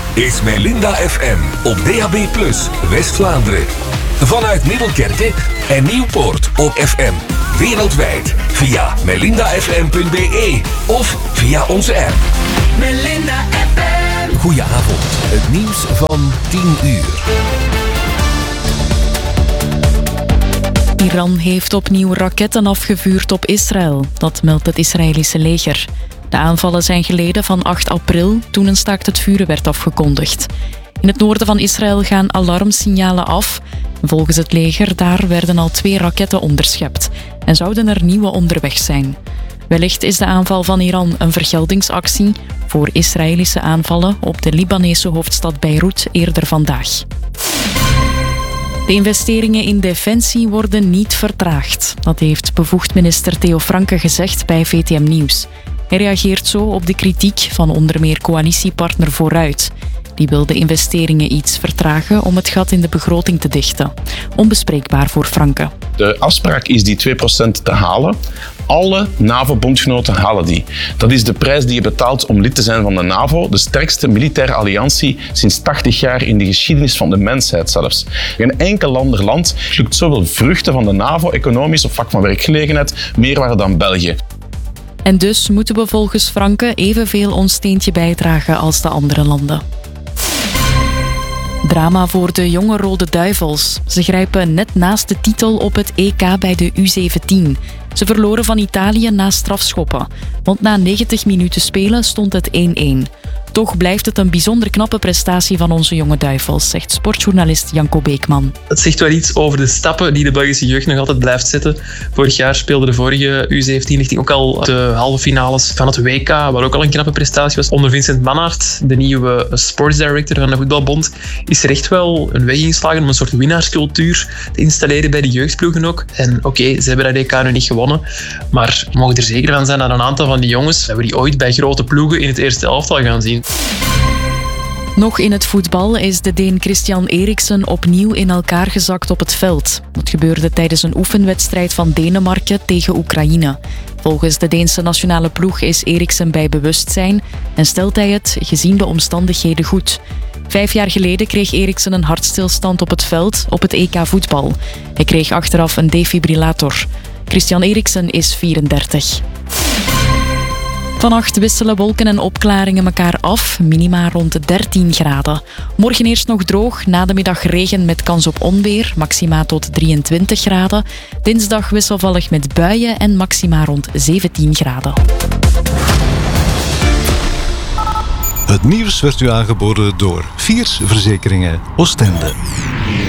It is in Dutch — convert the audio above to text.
is Melinda FM op DAB+, West-Vlaanderen. Vanuit Middelkerke en Nieuwpoort op FM. Wereldwijd via melindafm.be of via onze app. Melinda FM. Goedenavond, het nieuws van 10 uur. Iran heeft opnieuw raketten afgevuurd op Israël. Dat meldt het Israëlische leger. De aanvallen zijn geleden van 8 april, toen een staakt het vuren werd afgekondigd. In het noorden van Israël gaan alarmsignalen af. Volgens het leger daar werden al 2 raketten onderschept en zouden er nieuwe onderweg zijn. Wellicht is de aanval van Iran een vergeldingsactie voor Israëlische aanvallen op de Libanese hoofdstad Beirut eerder vandaag. De investeringen in defensie worden niet vertraagd. Dat heeft bevoegd minister Theo Franke gezegd bij VTM Nieuws. Hij reageert zo op de kritiek van onder meer coalitiepartner Vooruit. Die wil de investeringen iets vertragen om het gat in de begroting te dichten. Onbespreekbaar voor Franke. De afspraak is die 2% te halen. Alle NAVO-bondgenoten halen die. Dat is de prijs die je betaalt om lid te zijn van de NAVO, de sterkste militaire alliantie sinds 80 jaar in de geschiedenis van de mensheid zelfs. Geen enkel ander land plukt zoveel vruchten van de NAVO, economisch of vlak van werkgelegenheid, meerwaarde dan België. En dus moeten we volgens Franke evenveel ons steentje bijdragen als de andere landen. Drama voor de jonge Rode Duivels. Ze grijpen net naast de titel op het EK bij de U17. Ze verloren van Italië na strafschoppen. Want na 90 minuten spelen stond het 1-1. Toch blijft het een bijzonder knappe prestatie van onze jonge Duivels, zegt sportjournalist Janko Beekman. Het zegt wel iets over de stappen die de Belgische jeugd nog altijd blijft zetten. Vorig jaar speelde de vorige U17-lichting ook al de halve finales van het WK, wat ook al een knappe prestatie was. Onder Vincent Mannaert, de nieuwe sportsdirector van de voetbalbond, is er echt wel een weg ingeslagen om een soort winnaarscultuur te installeren bij de jeugdploegen ook. En oké, ze hebben dat EK nu niet gewonnen, maar we mogen er zeker van zijn dat een aantal van die jongens, dat we die ooit bij grote ploegen in het eerste elftal gaan zien. Nog in het voetbal is de Deen Christian Eriksen opnieuw in elkaar gezakt op het veld. Dat gebeurde tijdens een oefenwedstrijd van Denemarken tegen Oekraïne. Volgens de Deense nationale ploeg is Eriksen bij bewustzijn en stelt hij het, gezien de omstandigheden, goed. 5 jaar geleden kreeg Eriksen een hartstilstand op het veld op het EK voetbal. Hij kreeg achteraf een defibrillator. Christian Eriksen is 34. Vannacht wisselen wolken en opklaringen elkaar af, minima rond de 13 graden. Morgen eerst nog droog, na de middag regen met kans op onweer, maxima tot 23 graden. Dinsdag wisselvallig met buien en maxima rond 17 graden. Het nieuws werd u aangeboden door Viers Verzekeringen Oostende.